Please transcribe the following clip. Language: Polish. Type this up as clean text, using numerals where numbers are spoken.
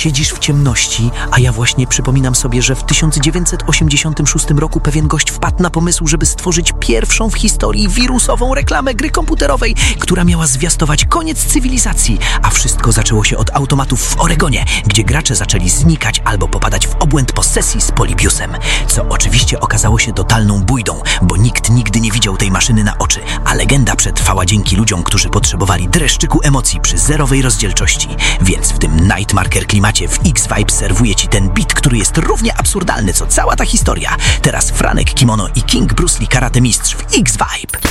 Siedzisz w ciemności, a ja właśnie przypominam sobie, że w 1986 roku pewien gość wpadł na pomysł, żeby stworzyć pierwszą w historii wirusową reklamę gry komputerowej, która miała zwiastować koniec cywilizacji, a wszystko zaczęło się od automatów w Oregonie, gdzie gracze zaczęli znikać albo popadać w obłęd posesji z Polybiusem, co oczywiście okazało się totalną bójdą, bo nikt nigdy nie widział tej maszyny na oczy, a legenda przetrwała dzięki ludziom, którzy potrzebowali dreszczyku emocji przy zerowej rozdzielczości. Więc w tym Night Marker klimacie w X-Vibe serwuje ci ten beat, który jest równie absurdalny co cała ta historia. Teraz Franek Kimono i King Bruce Lee Karate Mistrz w X-Vibe.